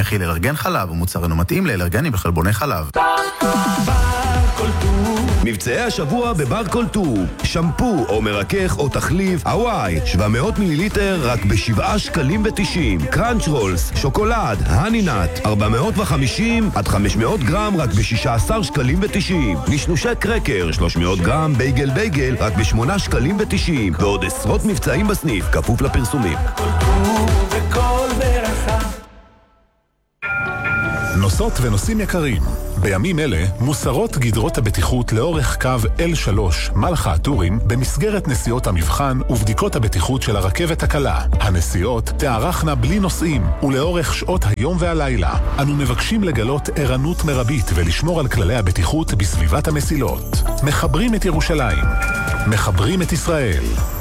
מכיל אלרגן חלב, ומוצר אינו מתאים לאלרגנים וחלבוני חלב. מבצעי השבוע בבר קולטור, שמפו או מרכך או תחליף, הוואי, 700 מיליליטר רק ב7 שקלים ו90. קראנץ' רולס, שוקולד, הנינת, 450 עד 500 גרם רק ב16 שקלים ו90. נשנושי קרקר, 300 גרם, בייגל רק ב8 שקלים ו90. ועוד עשרות מבצעים בסניף, כפוף לפרסומים. נוסעות ונוסעים יקרים, בימים אלה מוסרות גדרות הבטיחות לאורך קו L3 מלחה הטורים במסגרת נסיעות המבחן ובדיקות הבטיחות של הרכבת הקלה. הנסיעות תארכנה בלי נוסעים ולאורך שעות היום והלילה. אנו מבקשים לגלות ערנות מרבית ולשמור על כללי הבטיחות בסביבת המסילות. מחברים את ירושלים, מחברים את ישראל.